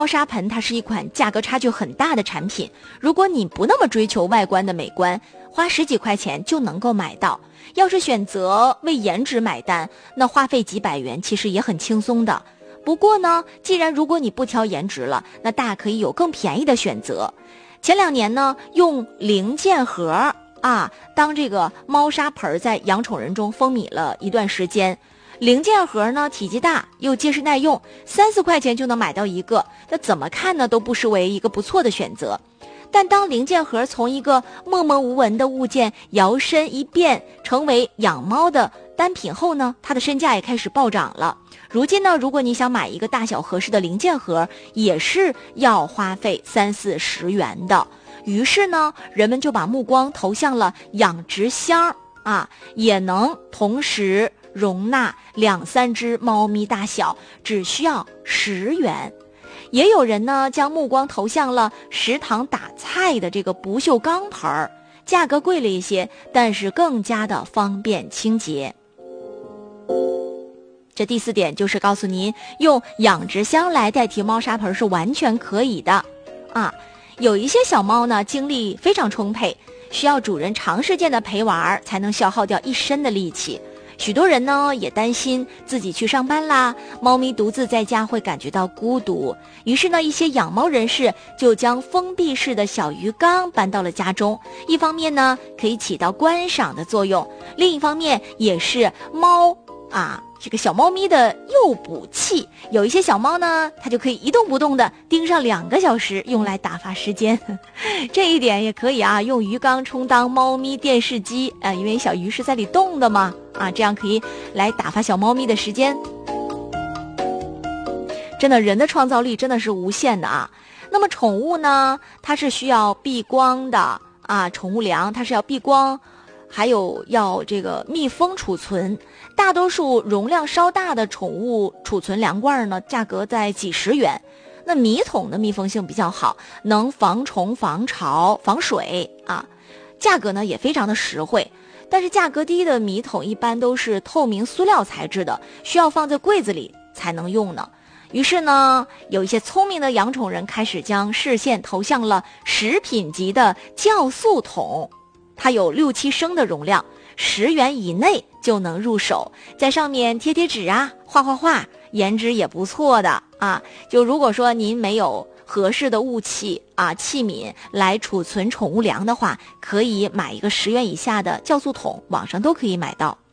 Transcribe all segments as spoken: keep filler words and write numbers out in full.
猫砂盆它是一款价格差距很大的产品，如果你不那么追求外观的美观，花十几块钱就能够买到。要是选择为颜值买单，那花费几百元其实也很轻松的。不过呢，既然如果你不挑颜值了，那大可以有更便宜的选择。前两年呢，用零件盒啊当这个猫砂盆在养宠人中风靡了一段时间。零件盒呢体积大又结实耐用，三四块钱就能买到一个，那怎么看呢都不失为一个不错的选择。但当零件盒从一个默默无闻的物件摇身一变成为养猫的单品后呢，它的身价也开始暴涨了。如今呢，如果你想买一个大小合适的零件盒，也是要花费三四十元的。于是呢，人们就把目光投向了养殖箱啊，也能同时容纳两三只猫咪大小，只需要十元。也有人呢将目光投向了食堂打菜的这个不锈钢盆，价格贵了一些，但是更加的方便清洁。这第四点就是告诉您，用养殖箱来代替猫砂盆是完全可以的啊。有一些小猫呢精力非常充沛，需要主人长时间的陪玩才能消耗掉一身的力气。许多人呢也担心自己去上班啦，猫咪独自在家会感觉到孤独，于是呢一些养猫人士就将封闭式的小鱼缸搬到了家中，一方面呢可以起到观赏的作用，另一方面也是猫啊这个小猫咪的诱捕器。有一些小猫呢它就可以一动不动的盯上两个小时，用来打发时间这一点也可以啊，用鱼缸充当猫咪电视机啊、呃，因为小鱼是在里动的嘛啊，这样可以来打发小猫咪的时间。真的，人的创造力真的是无限的啊。那么宠物呢，它是需要避光的啊，宠物粮它是要避光，还有要这个密封储存。大多数容量稍大的宠物储存粮罐呢，价格在几十元。那米桶的密封性比较好，能防虫、防潮、防水啊，价格呢也非常的实惠。但是价格低的米桶一般都是透明塑料材质的，需要放在柜子里才能用呢。于是呢，有一些聪明的养宠人开始将视线投向了食品级的酵素桶，它有六七升的容量，十元以内就能入手，在上面贴贴纸啊，画画画，颜值也不错的啊。就如果说您没有合适的物器啊器皿来储存宠物粮的话，可以买一个十元以下的酵素桶，网上都可以买到。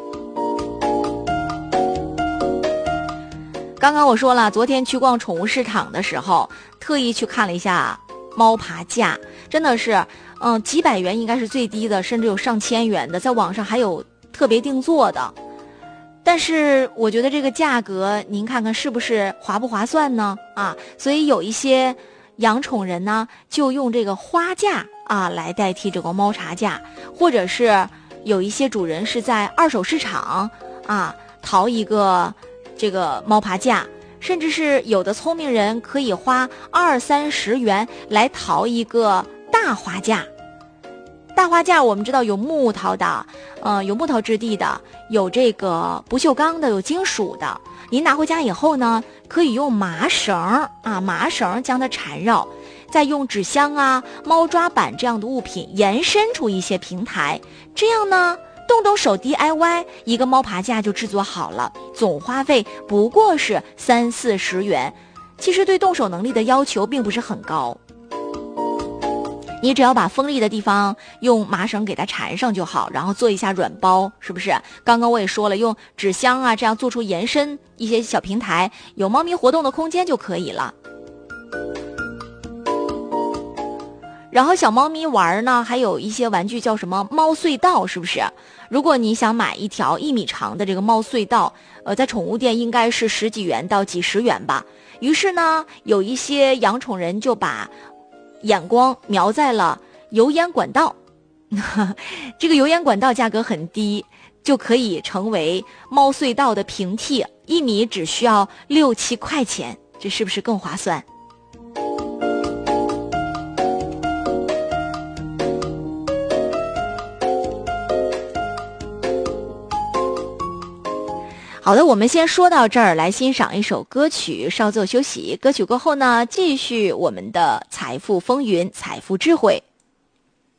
刚刚我说了，昨天去逛宠物市场的时候，特意去看了一下猫爬架，真的是嗯，几百元应该是最低的，甚至有上千元的，在网上还有特别定做的。但是我觉得这个价格您看看是不是划不划算呢啊？所以有一些养宠人呢就用这个花架啊来代替这个猫茶架，或者是有一些主人是在二手市场啊淘一个这个猫爬架，甚至是有的聪明人可以花二三十元来淘一个大花架。大花架我们知道有木头的，呃，有木头质地的，有这个不锈钢的，有金属的。您拿回家以后呢，可以用麻绳啊，麻绳将它缠绕，再用纸箱啊、猫抓板这样的物品延伸出一些平台，这样呢，动动手 D I Y 一个猫爬架就制作好了，总花费不过是三四十元。其实对动手能力的要求并不是很高。你只要把锋利的地方用麻绳给它缠上就好，然后做一下软包，是不是？刚刚我也说了，用纸箱啊这样做出延伸一些小平台，有猫咪活动的空间就可以了。然后小猫咪玩呢，还有一些玩具叫什么猫隧道，是不是？如果你想买一条一米长的这个猫隧道，呃，在宠物店应该是十几元到几十元吧。于是呢，有一些养宠人就把眼光瞄在了油烟管道这个油烟管道价格很低，就可以成为猫隧道的平替，一米只需要六七块钱，这是不是更划算？ 好的，我们先说到这儿，来欣赏一首歌曲，稍作休息。歌曲过后呢，继续我们的财富风云，财富智慧。